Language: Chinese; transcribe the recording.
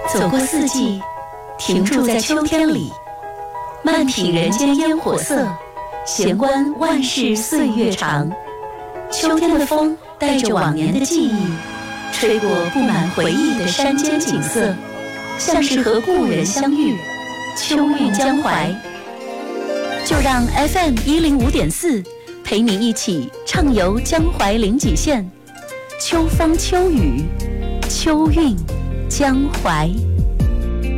走过四季，停驻在秋天里，慢品人间烟火色，闲观万事岁月长。秋天的风带着往年的记忆，吹过布满回忆的山间景色，像是和故人相遇，秋韵江淮。就让 FM105.4陪你一起畅游江淮零极限，秋风秋雨，秋韵江淮。